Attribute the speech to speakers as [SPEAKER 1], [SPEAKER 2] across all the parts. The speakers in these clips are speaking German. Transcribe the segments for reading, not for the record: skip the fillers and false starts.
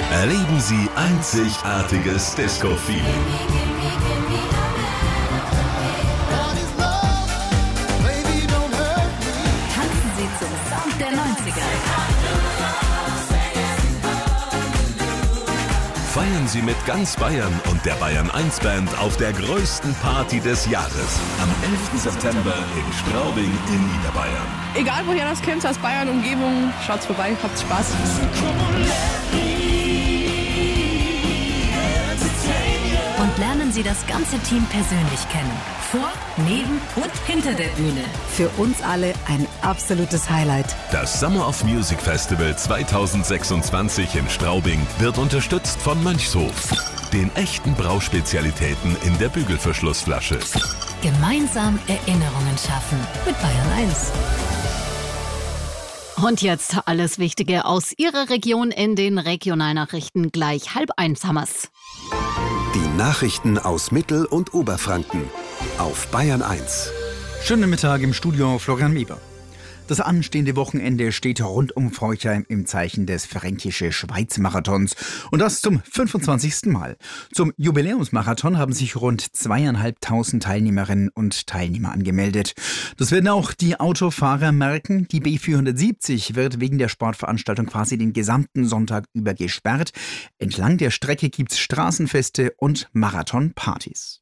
[SPEAKER 1] Erleben Sie einzigartiges Disco-Feeling.
[SPEAKER 2] Tanzen Sie zum Sound der 90er.
[SPEAKER 1] Feiern Sie mit ganz Bayern und der Bayern 1 Band auf der größten Party des Jahres. Am 11. September in Straubing in Niederbayern.
[SPEAKER 3] Egal woher das kommt, aus Bayern, Umgebung, schaut's vorbei, habt Spaß.
[SPEAKER 2] Und lernen Sie das ganze Team persönlich kennen. Vor, neben und hinter der Bühne.
[SPEAKER 4] Für uns alle ein absolutes Highlight.
[SPEAKER 1] Das Summer of Music Festival 2026 in Straubing wird unterstützt von Mönchshof, den echten Brauspezialitäten in der Bügelverschlussflasche.
[SPEAKER 2] Gemeinsam Erinnerungen schaffen mit Bayern 1.
[SPEAKER 5] Und jetzt alles Wichtige aus Ihrer Region in den Regionalnachrichten gleich 12:30 haben wir's.
[SPEAKER 6] Die Nachrichten aus Mittel- und Oberfranken auf Bayern 1.
[SPEAKER 7] Schönen Mittag im Studio, Florian Weber. Das anstehende Wochenende steht rund um Forchheim im Zeichen des Fränkische-Schweiz-Marathons. Und das zum 25. Mal. Zum Jubiläumsmarathon haben sich rund 2.500 Teilnehmerinnen und Teilnehmer angemeldet. Das werden auch die Autofahrer merken. Die B470 wird wegen der Sportveranstaltung quasi den gesamten Sonntag über gesperrt. Entlang der Strecke gibt's Straßenfeste und Marathonpartys.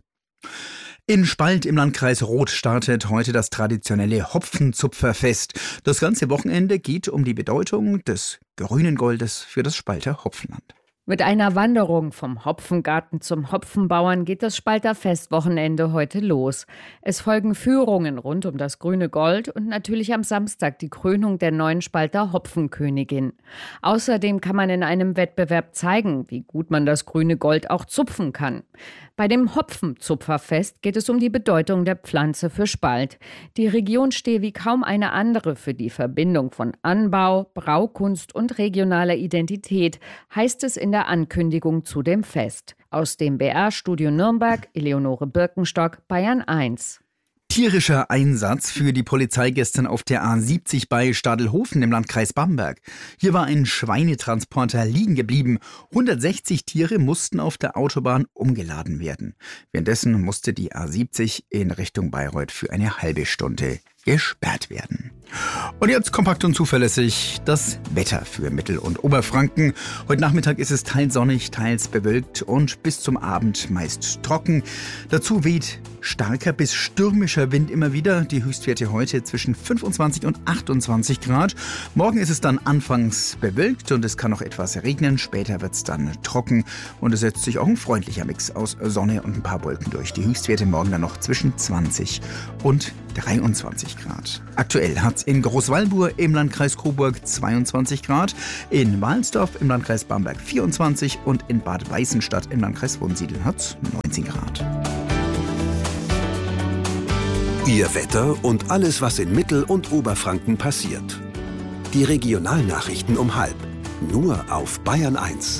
[SPEAKER 7] In Spalt im Landkreis Roth startet heute das traditionelle Hopfenzupferfest. Das ganze Wochenende geht um die Bedeutung des grünen Goldes für das Spalter Hopfenland.
[SPEAKER 8] Mit einer Wanderung vom Hopfengarten zum Hopfenbauern geht das Spalter Festwochenende heute los. Es folgen Führungen rund um das grüne Gold und natürlich am Samstag die Krönung der neuen Spalter Hopfenkönigin. Außerdem kann man in einem Wettbewerb zeigen, wie gut man das grüne Gold auch zupfen kann. Bei dem Hopfenzupferfest geht es um die Bedeutung der Pflanze für Spalt. Die Region stehe wie kaum eine andere für die Verbindung von Anbau, Braukunst und regionaler Identität, heißt es in der Ankündigung zu dem Fest. Aus dem BR-Studio Nürnberg, Eleonore Birkenstock, Bayern 1.
[SPEAKER 7] Tierischer Einsatz für die Polizei gestern auf der A70 bei Stadelhofen im Landkreis Bamberg. Hier war ein Schweinetransporter liegen geblieben. 160 Tiere mussten auf der Autobahn umgeladen werden. Währenddessen musste die A70 in Richtung Bayreuth für eine halbe Stunde gesperrt werden. Und jetzt kompakt und zuverlässig das Wetter für Mittel- und Oberfranken. Heute Nachmittag ist es teils sonnig, teils bewölkt und bis zum Abend meist trocken. Dazu weht starker bis stürmischer Wind immer wieder. Die Höchstwerte heute zwischen 25 und 28 Grad. Morgen ist es dann anfangs bewölkt und es kann noch etwas regnen. Später wird es dann trocken und es setzt sich auch ein freundlicher Mix aus Sonne und ein paar Wolken durch. Die Höchstwerte morgen dann noch zwischen 20 und 23 Grad. Aktuell hat es in Großwallburg im Landkreis Coburg 22 Grad, in Walsdorf im Landkreis Bamberg 24 und in Bad Weißenstadt im Landkreis Wunsiedel hat es 19 Grad.
[SPEAKER 6] Ihr Wetter und alles, was in Mittel- und Oberfranken passiert. Die Regionalnachrichten um 12:30. Nur auf Bayern 1.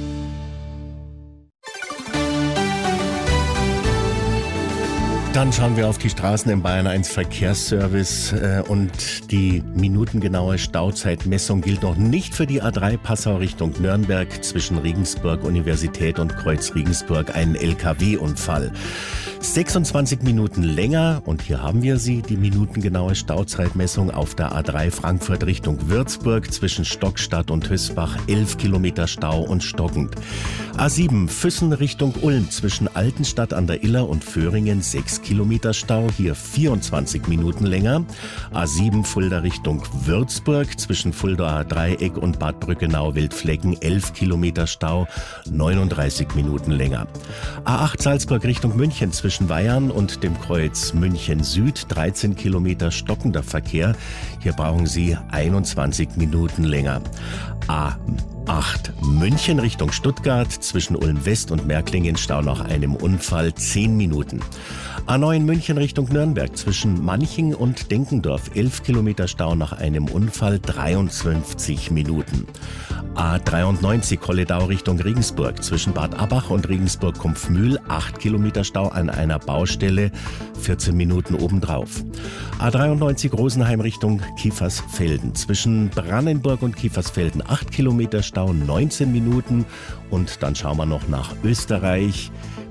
[SPEAKER 9] Dann schauen wir auf die Straßen im Bayern 1 Verkehrsservice und die minutengenaue Stauzeitmessung gilt noch nicht für die A3 Passau Richtung Nürnberg zwischen Regensburg Universität und Kreuz Regensburg ein LKW-Unfall. 26 Minuten länger und hier haben wir sie, die minutengenaue Stauzeitmessung auf der A3 Frankfurt Richtung Würzburg zwischen Stockstadt und Hösbach 11 Kilometer Stau und stockend. A7 Füssen Richtung Ulm zwischen Altenstadt an der Iller und Föhringen 6 Kilometer Stau, hier 24 Minuten länger. A7 Fulda Richtung Würzburg zwischen Fuldaer Dreieck und Bad Brückenau-Wildflecken 11 Kilometer Stau, 39 Minuten länger. A8 Salzburg Richtung München zwischen Weyarn und dem Kreuz München Süd 13 Kilometer stockender Verkehr. Hier brauchen Sie 21 Minuten länger. A8 München Richtung Stuttgart zwischen Ulm West und Märklingen Stau nach einem Unfall 10 Minuten. A9 München Richtung Nürnberg zwischen Manching und Denkendorf 11 Kilometer Stau nach einem Unfall 53 Minuten. A93 Kolledau Richtung Regensburg. Zwischen Bad Abbach und Regensburg-Kumpfmühl 8 Kilometer Stau an einer Baustelle, 14 Minuten obendrauf. A93 Rosenheim Richtung Kiefersfelden. Zwischen Brannenburg und Kiefersfelden 8 Kilometer Stau, 19 Minuten. Und dann schauen wir noch nach Österreich.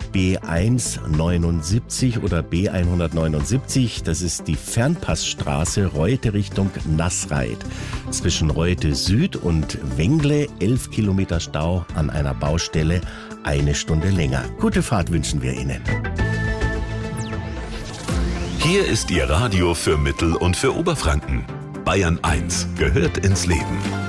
[SPEAKER 9] B179 oder B179, das ist die Fernpassstraße Reute Richtung Nassreit. Zwischen Reute Süd und Wengle 11 Kilometer Stau an einer Baustelle, 1 Stunde länger. Gute Fahrt wünschen wir Ihnen.
[SPEAKER 1] Hier ist Ihr Radio für Mittel- und für Oberfranken. Bayern 1 gehört ins Leben.